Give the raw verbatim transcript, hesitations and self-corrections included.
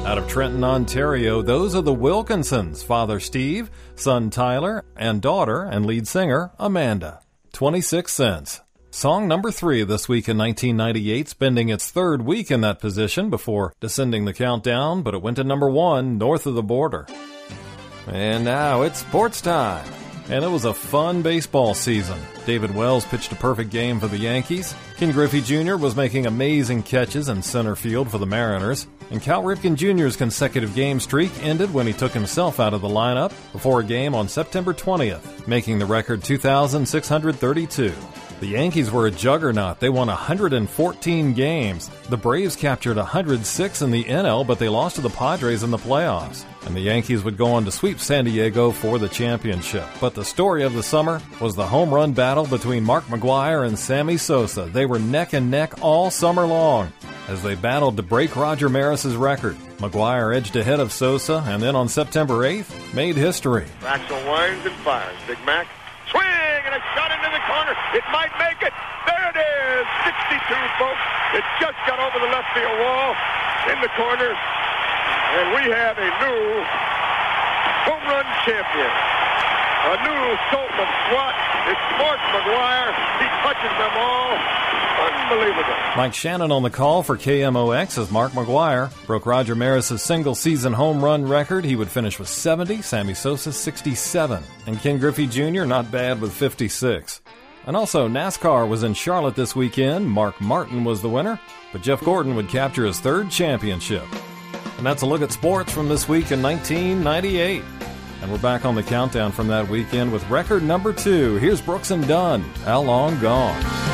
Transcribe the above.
Out of Trenton, Ontario, those are the Wilkinsons, father Steve, son Tyler, and daughter and lead singer Amanda. twenty-six cents. Song number three this week in nineteen ninety-eight, spending its third week in that position before descending the countdown, but it went to number one north of the border. And now it's sports time. And it was a fun baseball season. David Wells pitched a perfect game for the Yankees. Ken Griffey Junior was making amazing catches in center field for the Mariners. And Cal Ripken Junior's consecutive game streak ended when he took himself out of the lineup before a game on September twentieth, making the record two thousand six hundred thirty-two. The Yankees were a juggernaut. They won one hundred fourteen games. The Braves captured one hundred six in the N L, but they lost to the Padres in the playoffs. And the Yankees would go on to sweep San Diego for the championship. But the story of the summer was the home run battle between Mark McGwire and Sammy Sosa. They were neck and neck all summer long as they battled to break Roger Maris's record. McGwire edged ahead of Sosa, and then on September eighth, made history. Axel winds and fires. Big Mac, swing, and a shot into the corner. It might make it. There it is. sixty-two, folks. It just got over the left field wall in the corner. And we have a new home run champion. A new Sultan SWAT. It's Mark McGwire. He touches them all. Unbelievable. Mike Shannon on the call for K M O X as Mark McGwire broke Roger Maris's single-season home run record. He would finish with seventy, Sammy Sosa sixty-seven, and Ken Griffey Junior not bad with fifty-six. And also, NASCAR was in Charlotte this weekend. Mark Martin was the winner, but Jeff Gordon would capture his third championship. And that's a look at sports from this week in nineteen ninety-eight. And we're back on the countdown from that weekend with record number two. Here's Brooks and Dunn, How Long Gone?